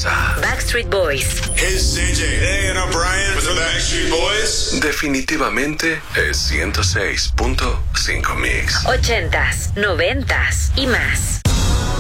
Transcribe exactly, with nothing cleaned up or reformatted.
casa. Backstreet Boys. Hey, C J. Hey, and I'm Brian with the Backstreet Boys. Definitivamente es ciento seis punto cinco Mix. Ochentas, noventas y más.